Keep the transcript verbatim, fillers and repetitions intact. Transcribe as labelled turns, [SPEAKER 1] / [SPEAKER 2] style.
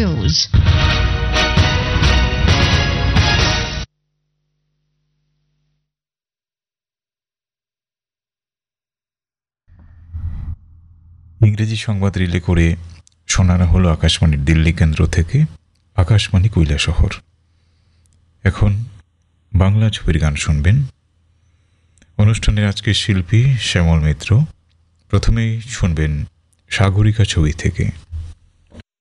[SPEAKER 1] News.
[SPEAKER 2] ইংরেজি সংবাদ relay করে শোনানো হলো আকাশবাণীর দিল্লি কেন্দ্র থেকে আকাশবাণী কৈলাসহর। এখন বাংলা ছবির গান শুনবেন। অনুষ্ঠানের আজকের শিল্পী শ্যামল মিত্র। প্রথমেই শুনবেন সাগরিকা ছবি থেকে।